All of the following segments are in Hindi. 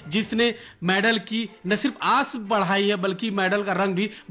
जिसने मेडल की न सिर्फ आस बढ़ाई है बल्कि मेडल का रंग भी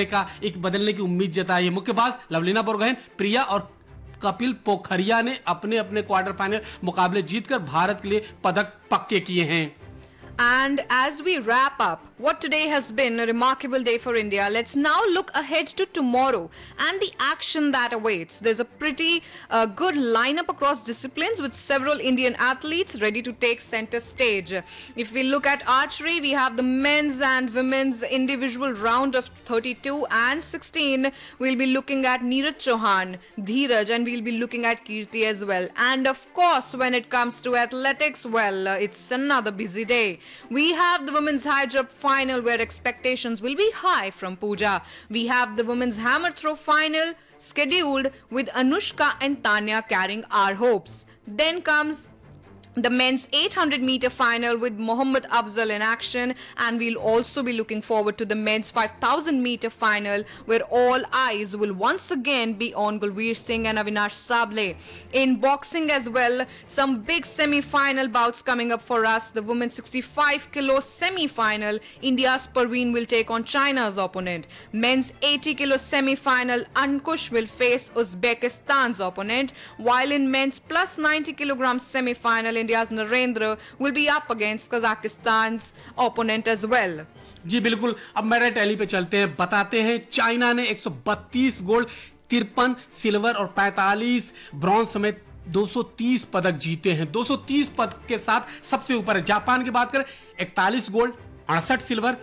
बदलने की उम्मीद जताई है। मुक्केबाज लवलीना बोरगोहेन, प्रिया और कपिल पोखरिया ने अपने अपने क्वार्टर फाइनल मुकाबले जीतकर भारत के लिए पदक पक्के किए हैं। And as we wrap up what today has been a remarkable day for India, let's now look ahead to tomorrow and the action that awaits. There's a pretty good lineup across disciplines with several Indian athletes ready to take center stage. If we look at archery, we have the men's and women's individual round of 32 and 16. We'll be looking at Neeraj Chauhan, Dheeraj, and we'll be looking at Kirti as well. And of course, when it comes to athletics, well, it's another busy day. We have the women's high jump final where expectations will be high from Pooja. We have the women's hammer throw final scheduled with Anushka and Tanya carrying our hopes. Then comes the men's 800 meter final with Mohammad Afzal in action, and we'll also be looking forward to the men's 5000 meter final where all eyes will once again be on Gulveer Singh and Avinash Sable. In boxing as well, some big semi-final bouts coming up for us. The women's 65 kilo semi-final, India's Parveen will take on China's opponent. Men's 80 kilo semi-final, Ankush will face Uzbekistan's opponent, while in men's plus 90 kilograms semi-final, India's Narendra will be up against Kazakhstan's opponent as well. जी बिल्कुल। अब मेरे टैली पे चलते हैं, बताते हैं चाइना ने 132 गोल्ड, 53 सिल्वर और 45 ब्रॉन्ज समेत 230 पदक जीते हैं। 230 पदक के साथ सबसे ऊपर है। जापान की बात करें 41 गोल्ड, 68 सिल्वर,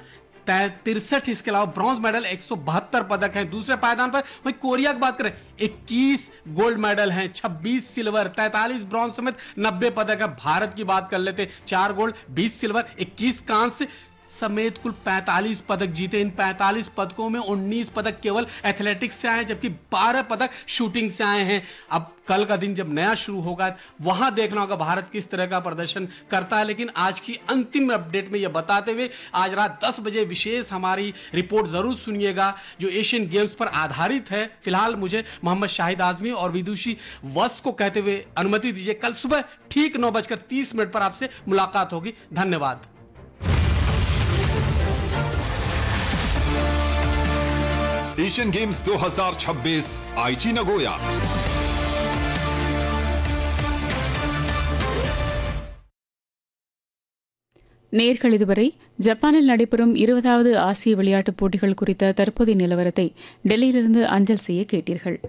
63, इसके अलावा ब्रॉन्ज मेडल, 172 पदक हैं दूसरे पायदान पर। वहीं कोरिया की बात करें 21 गोल्ड मेडल हैं, 26 सिल्वर, 43 ब्रॉन्ज समेत 90 पदक है। भारत की बात कर लेते हैं, 4 गोल्ड, 20 सिल्वर, 21 कांस्य समेत कुल 45 पदक जीते। इन 45 पदकों में 19 पदक केवल एथलेटिक्स से आए हैं, जबकि 12 पदक शूटिंग से आए हैं। अब कल का दिन जब नया शुरू होगा वहां देखना होगा भारत किस तरह का प्रदर्शन करता है। लेकिन आज की अंतिम अपडेट में यह बताते हुए आज रात 10 बजे विशेष हमारी रिपोर्ट जरूर सुनिएगा जो एशियन गेम्स पर आधारित है। फिलहाल मुझे मोहम्मद शाहिद आजमी और विदुषी वस को कहते हुए अनुमति दीजिए। कल सुबह ठीक 9:30 पर आपसे मुलाकात होगी। धन्यवाद। एशियन गेम्स 2026 आईची नगोया। நேர்கள் இதுவரை ஜப்பானில் நடைபெறும் 20வது ஆசிய விளையாட்டுப் போட்டிகள் குறித்த தற்போதைய நிலவரத்தை டெல்லியிலிருந்து அஞ்சல் செய்ய கேட்டீர்கள்.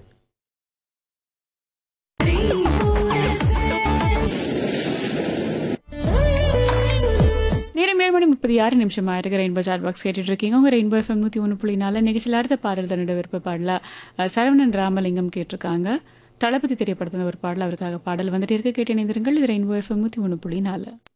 நேரம் 7:36 ஆயிருக்கு. ரெயின்போ சாட் பாக்ஸ் கேட்டுட்டு இருக்கீங்க. உங்க ரெயின்போ FM 101.4 நிகழ்ச்சியில் அடுத்த பாடல் தன்னோட விருப்ப பாடல சரவணன் ராமலிங்கம் கேட்டிருக்காங்க. தளபதி திரைப்படத்தின் ஒரு பாடல் அவருக்காக பாடல் வந்துட்டு இருக்க கேட்டு இணைந்திருங்கள். இது ரெயின்போ FM 101.4.